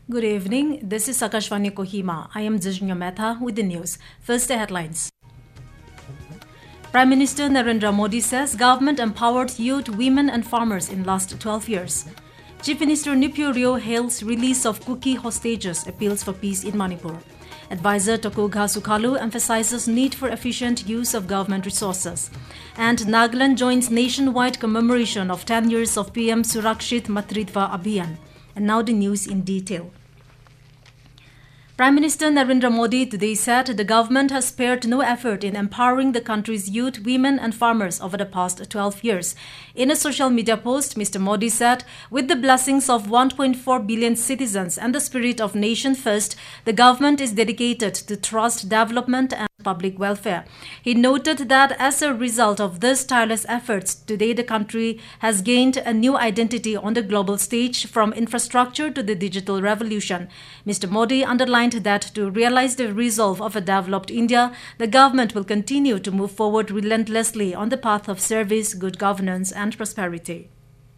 Good evening. This is Akashvani Kohima. I am Zijnya Mehta with the news. First, the headlines. Prime Minister Narendra Modi says government empowered youth, women and farmers in last 12 years. Chief Minister Nipio Rio hails release of Kuki hostages, appeals for peace in Manipur. Advisor Tokugha Sukhalu emphasizes need for efficient use of government resources. And Nagaland joins nationwide commemoration of 10 years of PM Surakshit Matritva Abhiyan. And now the news in detail. Prime Minister Narendra Modi today said the government has spared no effort in empowering the country's youth, women and farmers over the past 12 years. In a social media post, Mr. Modi said, with the blessings of 1.4 billion citizens and the spirit of nation first, the government is dedicated to trust, development and public welfare. He noted that as a result of these tireless efforts, today the country has gained a new identity on the global stage, from infrastructure to the digital revolution. Mr. Modi underlined that to realize the resolve of a developed India, the government will continue to move forward relentlessly on the path of service, good governance and prosperity.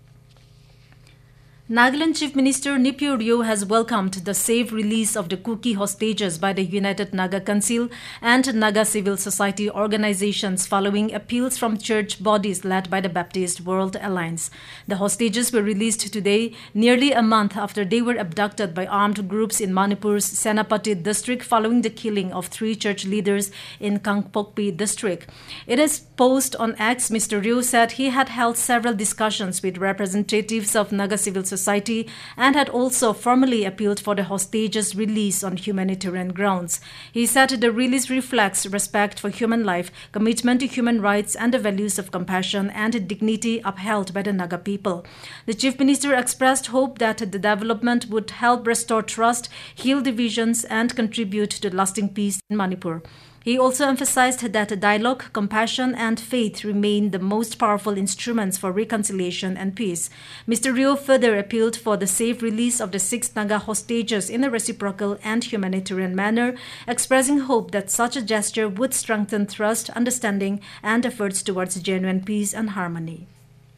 Nagaland Chief Minister Nipio Rio has welcomed the safe release of the Kuki hostages by the United Naga Council and Naga civil society organizations following appeals from church bodies led by the Baptist World Alliance. The hostages were released today, nearly a month after they were abducted by armed groups in Manipur's Senapati district following the killing of 3 church leaders in Kangpokpi district. In his post on X, Mr. Rio said he had held several discussions with representatives of Naga civil society and had also formally appealed for the hostages' release on humanitarian grounds. He said the release reflects respect for human life, commitment to human rights and the values of compassion and dignity upheld by the Naga people. The Chief Minister expressed hope that the development would help restore trust, heal divisions and contribute to lasting peace in Manipur. He also emphasized that dialogue, compassion and faith remain the most powerful instruments for reconciliation and peace. Mr. Rio further appealed for the safe release of the 6 Naga hostages in a reciprocal and humanitarian manner, expressing hope that such a gesture would strengthen trust, understanding and efforts towards genuine peace and harmony.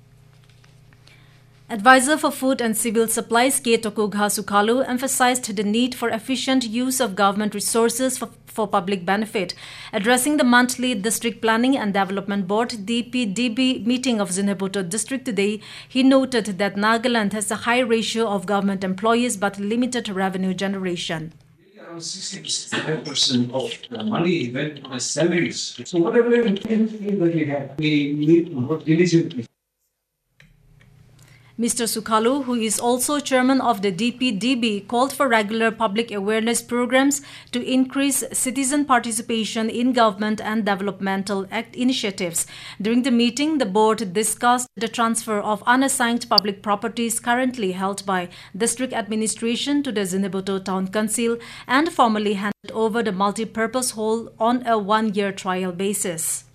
Advisor for Food and Civil Supplies K. Tokugha Sukhalu emphasized the need for efficient use of government resources for public benefit. Addressing the monthly District Planning and Development Board DPDB meeting of Zinnabuttu district today, he noted that Nagaland has a high ratio of government employees but limited revenue generation. Around 60% of the money went to the salaries. So whatever we need to work diligently. Mr. Sukhalu, who is also chairman of the DPDB, called for regular public awareness programs to increase citizen participation in government and developmental initiatives. During the meeting, the board discussed the transfer of unassigned public properties currently held by district administration to the Zinnabuttu Town Council and formally handed over the multi-purpose hall on a 1-year trial basis.